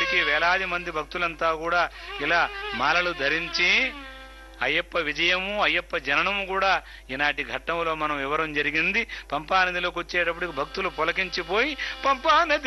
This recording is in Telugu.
వచ్చేటప్పటికి వేలాది మంది భక్తులంతా కూడా ఇలా మాలలు ధరించి అయ్యప్ప విజయము అయ్యప్ప జననము కూడా ఈనాటి ఘట్టంలో మనం వివరం జరిగింది. పంపానదిలోకి వచ్చేటప్పటికి భక్తులు పొలకించిపోయి పంపానది